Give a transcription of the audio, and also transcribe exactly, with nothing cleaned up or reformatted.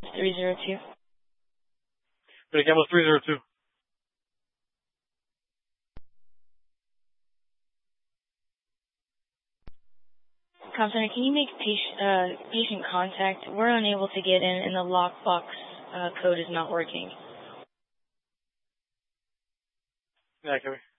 three zero two. Verificamos three zero two. Com Center, can you make patient, uh, patient contact? We're unable to get in and the lockbox uh, code is not working. Yeah, can we?